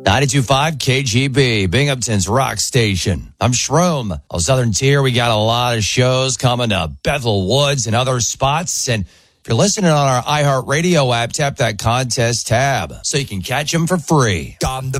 92.5 KGB, Binghamton's rock station. I'm Shroom. On Southern Tier, we got a lot of shows coming to Bethel Woods and other spots. And if you're listening on our iHeartRadio app, tap that contest tab so you can catch them for free. I'm the